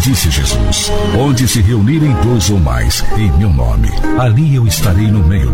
Disse Jesus: onde se reunirem dois ou mais em meu nome, ali eu estarei no meio